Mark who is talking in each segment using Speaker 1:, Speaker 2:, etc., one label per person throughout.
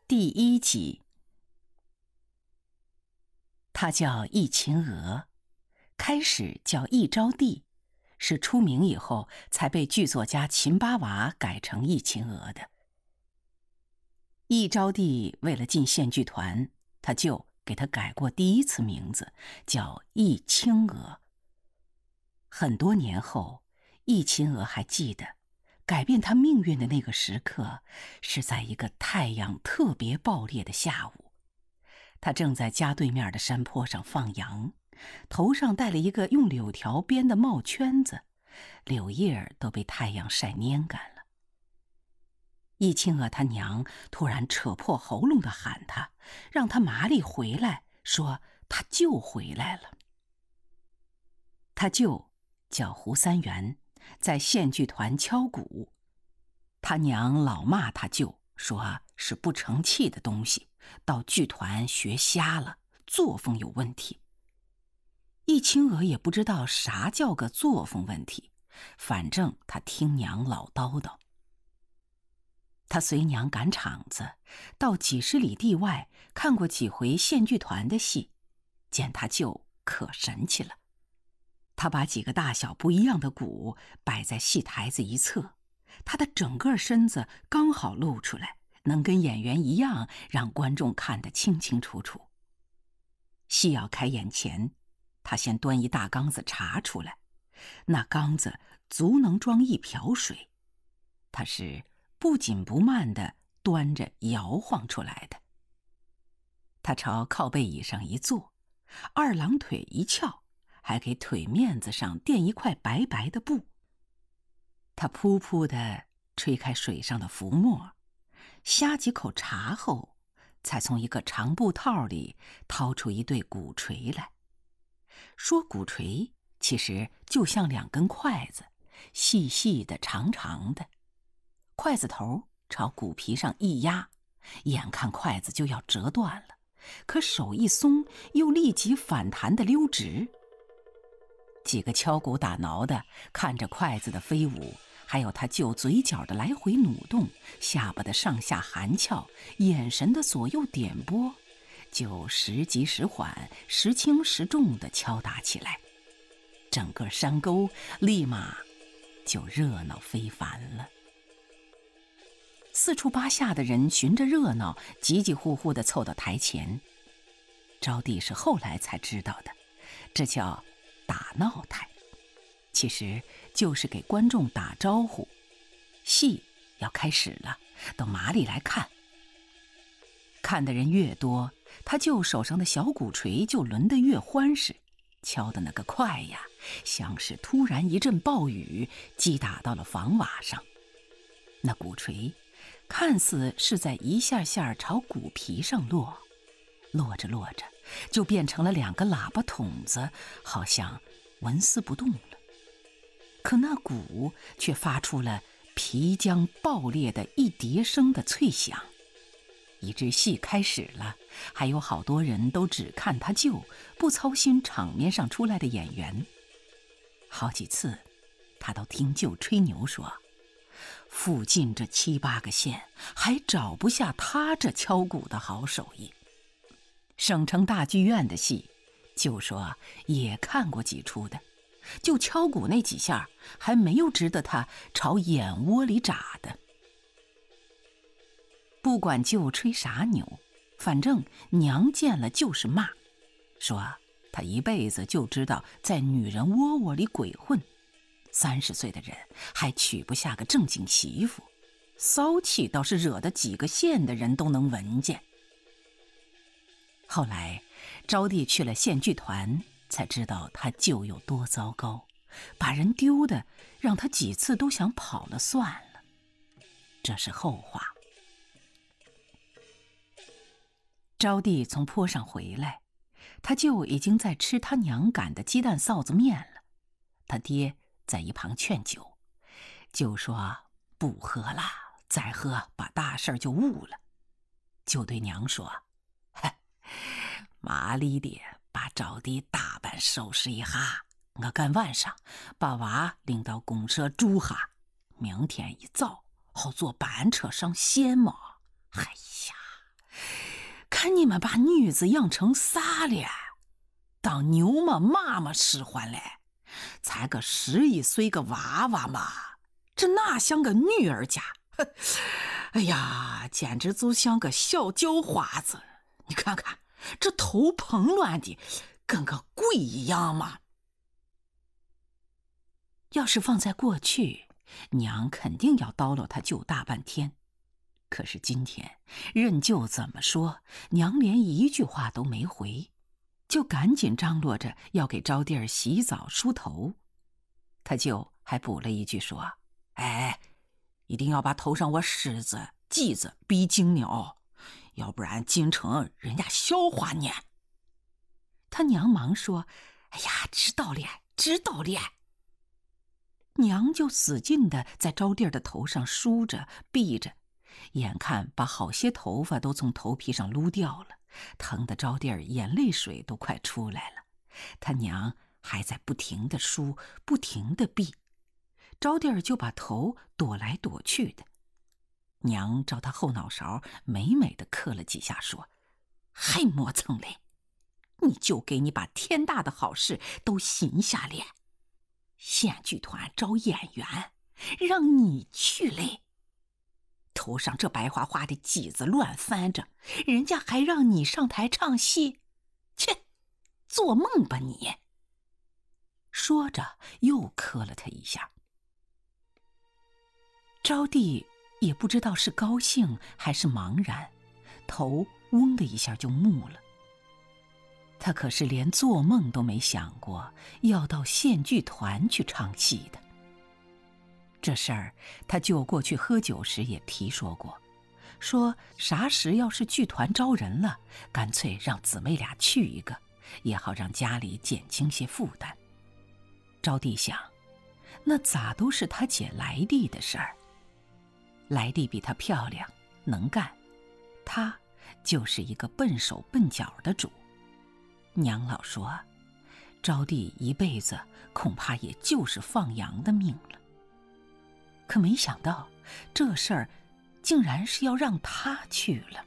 Speaker 1: 第1集。他叫易秦娥，开始叫易招娣，是出名以后才被剧作家秦八娃改成易秦娥的。易招娣为了进县剧团，他就给他改过第1次名字，叫易青娥。很多年后，易秦娥还记得，改变他命运的那个时刻，是在一个太阳特别暴烈的下午。他正在家对面的山坡上放羊，头上戴了一个用柳条编的帽圈子，柳叶都被太阳晒蔫干了。易青娥他娘突然扯破喉咙地喊他，让他麻利回来，说他舅回来了。他舅叫胡三元，在县剧团敲鼓。他娘老骂他舅，说是不成器的东西，到剧团学瞎了，作风有问题。易青娥也不知道啥叫个作风问题，反正他听娘老叨叨。他随娘赶场子，到几十里地外看过几回县剧团的戏，见他舅可神气了。他把几个大小不一样的鼓摆在戏台子一侧，他的整个身子刚好露出来，能跟演员一样，让观众看得清清楚楚。戏要开演前，他先端一大缸子茶出来，那缸子足能装1瓢水，他是不紧不慢地端着摇晃出来的。他朝靠背椅上一坐，2郎腿一翘，还给腿面子上垫一块白白的布。他噗噗地吹开水上的浮沫，呷几口茶后，才从一个长布套里掏出一对鼓槌来。说鼓槌，其实就像2根筷子，细细的长长的，筷子头朝鼓皮上一压，眼看筷子就要折断了，可手一松，又立即反弹的溜直。几个敲鼓打挠的看着筷子的飞舞，还有他舅嘴角的来回努动，下巴的上下含翘，眼神的左右点拨，就时急时缓，时轻时重地敲打起来。整个山沟立马就热闹非凡了。4处8下的人寻着热闹，急急呼呼地凑到台前。招娣是后来才知道的，这叫打闹台，其实就是给观众打招呼，戏要开始了，都麻利来看。看的人越多，他舅手上的小鼓槌就抡得越欢实，敲的那个快呀，像是突然一阵暴雨击打到了房瓦上。那鼓槌看似是在一下下朝鼓皮上落，落着落着就变成了2个喇叭筒子，好像纹丝不动了。可那鼓却发出了皮浆爆裂的一叠声的脆响。一支戏开始了，还有好多人都只看他舅，不操心场面上出来的演员。好几次他都听舅吹牛说，附近这7、8个县还找不下他这敲鼓的好手艺。省城大剧院的戏，就说也看过几出的，就敲鼓那几下还没有值得他朝眼窝里眨的。不管舅吹啥牛，反正娘见了就是骂，说他一辈子就知道在女人窝窝里鬼混，30岁的人还娶不下个正经媳妇，骚气倒是惹得几个县的人都能闻见。后来招娣去了县剧团，才知道他舅有多糟糕，把人丢的让他几次都想跑了算了。这是后话。招娣从坡上回来，他舅已经在吃他娘擀的鸡蛋臊子面了。他爹在一旁劝酒，舅说不喝了，再喝把大事就误了。就对娘说，麻利的把招娣打扮收拾一下，我赶晚上把娃领到公社住下，明天一早好坐班车上县嘛。哎呀， 看你们把女子养成啥了？当牛嘛马嘛使唤嘞，才个11岁个娃娃嘛，这哪像个女儿家？哎呀，简直就像个小叫花子！你看看这头蓬乱的，跟个鬼一样嘛。要是放在过去，娘肯定要叨唠他舅大半天。可是今天任舅怎么说，娘连一句话都没回，就赶紧张罗着要给招弟儿洗澡梳头。他舅还补了一句说：“哎，一定要把头上我虱子、剂子逼净了，要不然进城人家笑话你。”他娘忙说：“哎呀，知道了，知道了。”娘就使劲的在招弟儿的头上梳着、避着，眼看把好些头发都从头皮上撸掉了，疼得招弟儿眼泪水都快出来了。他娘还在不停的梳，不停的避，招弟儿就把头躲来躲去的。娘照他后脑勺美美的磕了几下，说：“还磨蹭嘞，你就给你把天大的好事都行下了。县剧团招演员，让你去嘞。头上这白花花的髻子乱翻着，人家还让你上台唱戏，切，做梦吧你！”说着又磕了他一下。招娣也不知道是高兴还是茫然，头嗡的一下就木了。他可是连做梦都没想过要到县剧团去唱戏的。这事儿他舅过去喝酒时也提说过，说啥时要是剧团招人了，干脆让姊妹俩去一个，也好让家里减轻些负担。招娣想，那咋都是他姐来娣的事儿。来娣比她漂亮能干，她就是一个笨手笨脚的主。娘老说，招娣一辈子恐怕也就是放羊的命了。可没想到这事儿竟然是要让她去了。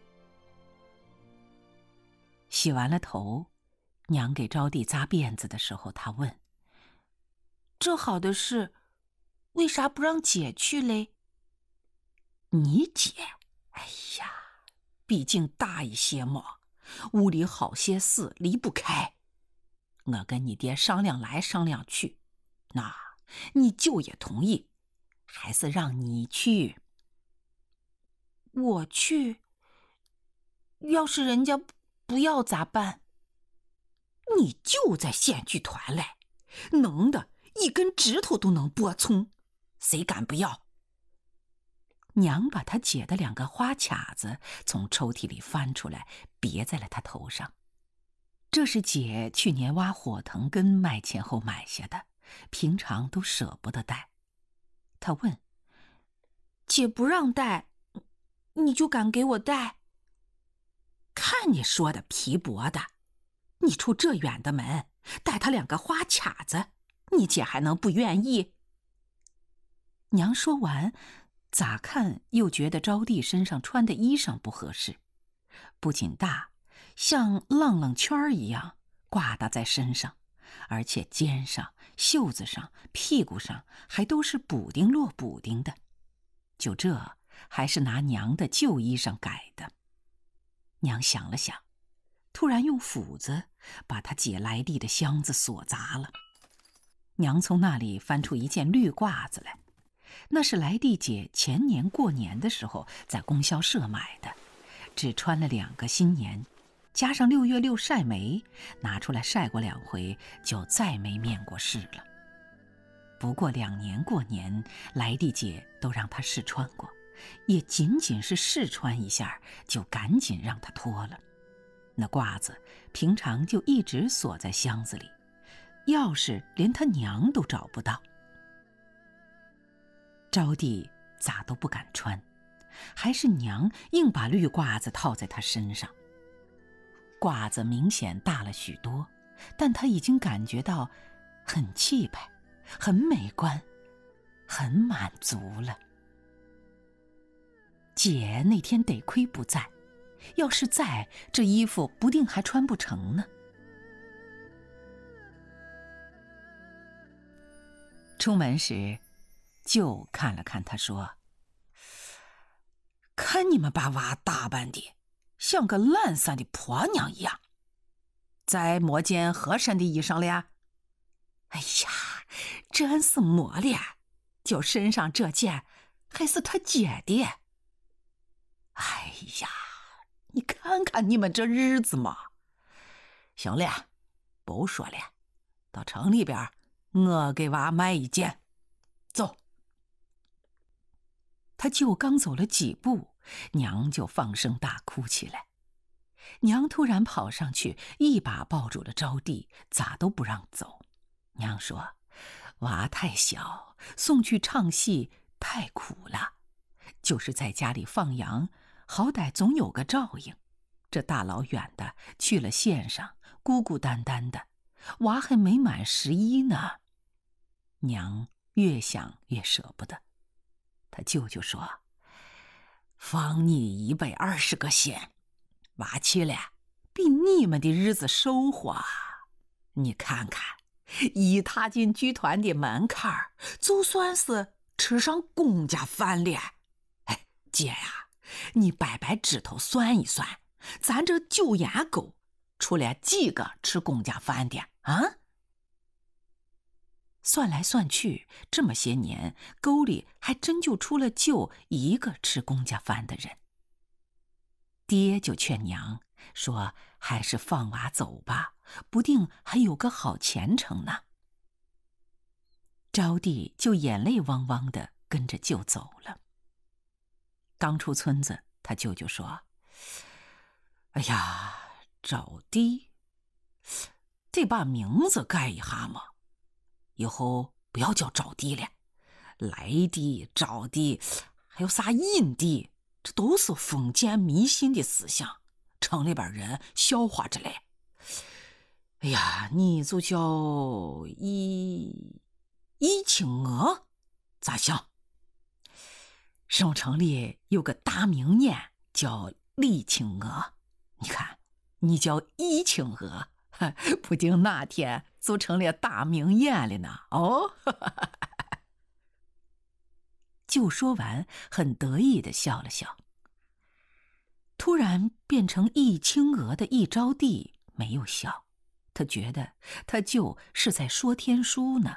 Speaker 1: 洗完了头，娘给招娣扎辫子的时候，她问：“这好的事，为啥不让姐去嘞？”“你姐，哎呀，毕竟大一些嘛，屋里好些事离不开。我跟你爹商量来商量去，那你舅也同意，还是让你去。”“我去？要是人家不要咋办？”“你就在县剧团嘞，能的一根指头都能拨葱，谁敢不要？”娘把她姐的2个花卡子从抽屉里翻出来，别在了她头上。这是姐去年挖火藤根卖钱后买下的，平常都舍不得戴。她问：“姐不让戴，你就敢给我戴？”“看你说的皮薄的，你出这远的门，带她2个花卡子，你姐还能不愿意？”娘说完，咋看又觉得招娣身上穿的衣裳不合适，不仅大，像浪浪圈一样挂搭在身上，而且肩上、袖子上、屁股上还都是补丁落补丁的。就这还是拿娘的旧衣裳改的。娘想了想，突然用斧子把她姐来娣的箱子锁砸了。娘从那里翻出一件绿褂子来，那是来娣姐前年过年的时候在供销社买的，只穿了2个新年，加上6月6晒煤，拿出来晒过2回，就再没面过试了。不过2年过年，来娣姐都让她试穿过，也仅仅是试穿一下，就赶紧让她脱了。那褂子平常就一直锁在箱子里，钥匙连她娘都找不到。招娣咋都不敢穿，还是娘硬把绿褂子套在她身上。褂子明显大了许多，但她已经感觉到很气派，很美观，很满足了。姐那天得亏不在， 要是在，这衣服不定还穿不成呢。出门时，舅看了看他说：“看你们把娃打扮的像个懒散的婆娘一样，再没件合身的衣裳了？”“哎呀，真是没了，就身上这件还是他姐的。”“哎呀，你看看你们这日子嘛。行了，不说了，到城里边我给娃买一件，走。”他舅刚走了几步，娘就放声大哭起来。娘突然跑上去，一把抱住了招娣，咋都不让走。娘说：“娃太小，送去唱戏太苦了，就是在家里放羊，好歹总有个照应。这大老远的去了县上，孤孤单单的，娃还没满11呢。”娘越想越舍不得。他舅舅说：“放你120个县，娃去了比你们的日子收获。你看看，一踏进剧团的门槛儿，就算是吃上公家饭了。哎，姐呀，你掰掰指头算一算，咱这9眼沟出了几个吃公家饭的啊？”算来算去，这么些年，沟里还真就出了舅一个吃公家饭的人。爹就劝娘说：“还是放娃走吧，不定还有个好前程呢。”招娣就眼泪汪汪的跟着舅走了。刚出村子，他舅舅说：“哎呀，招娣，得把名字改一下嘛。以后不要叫招娣了，来娣、招娣，还有啥引娣，这都是封建迷信的思想，城里边人笑话着嘞。哎呀，你就叫易青娥，咋想？省城里有个大名偃叫李青娥，你看你叫易青娥，不定哪天就成了大名偃了呢。哦。”就说完，很得意地笑了笑。突然变成易青娥的易招娣没有笑，他觉得他舅是在说天书呢。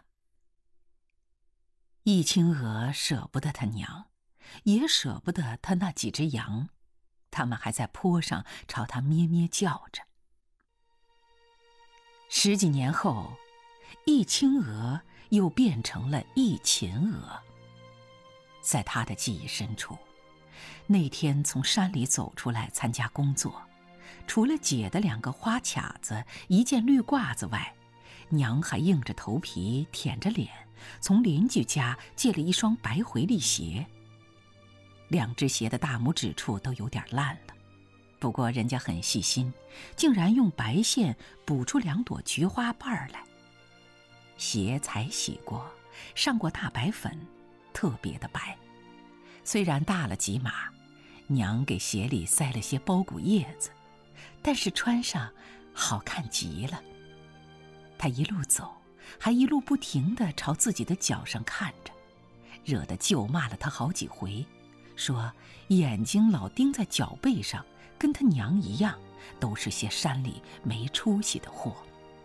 Speaker 1: 易青娥舍不得他娘，也舍不得他那几只羊，他们还在坡上朝他咩咩叫着。10几年后，易青娥又变成了易秦娥。在他的记忆深处，那天从山里走出来参加工作，除了姐的2个花卡子、1件绿褂子外，娘还硬着头皮舔着脸从邻居家借了一双白回力鞋。2只鞋的大拇指处都有点烂了，不过人家很细心，竟然用白线补出2朵菊花瓣来。鞋才洗过，上过大白粉，特别的白。虽然大了几码，娘给鞋里塞了些包谷叶子，但是穿上好看极了。她一路走，还一路不停地朝自己的脚上看着，惹得舅骂了她好几回，说眼睛老盯在脚背上，跟她娘一样，都是些山里没出息的货。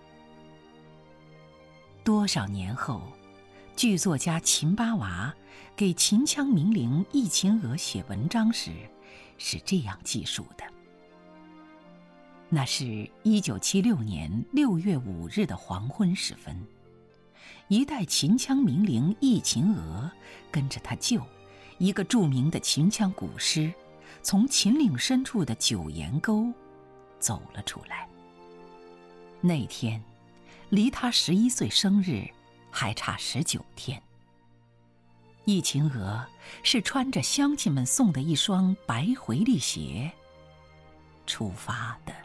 Speaker 1: 多少年后，剧作家秦八娃给秦腔名伶易秦娥写文章时，是这样记述的：那是1976年6月5日的黄昏时分，一代秦腔名伶易秦娥跟着他舅，一个著名的秦腔古师，从秦岭深处的九岩沟走了出来。那天离他11岁生日还差19天。易秦娥是穿着乡亲们送的一双白回力鞋出发的。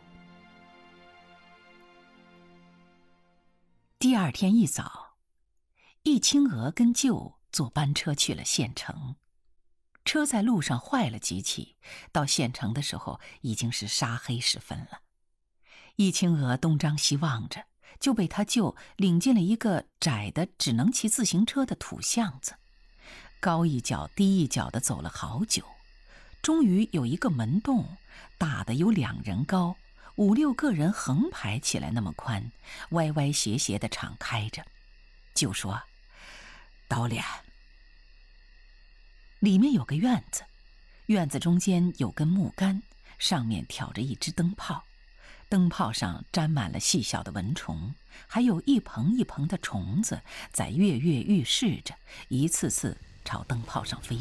Speaker 1: 第2天一早，易青娥跟舅坐班车去了县城。 车在路上坏了几起，到县城的时候已经是沙黑时分了。易清娥东张西望着，就被他舅领进了一个窄的只能骑自行车的土巷子，高一脚低一脚的走了好久，终于有一个门洞，大的有2人高，5、6个人横排起来那么宽，歪歪斜斜的敞开着。就说：“到了。”里面有个院子，院子中间有根木杆，上面挑着一只灯泡，灯泡上沾满了细小的蚊虫，还有一棚一棚的虫子在跃跃欲试着，一次次朝灯泡上飞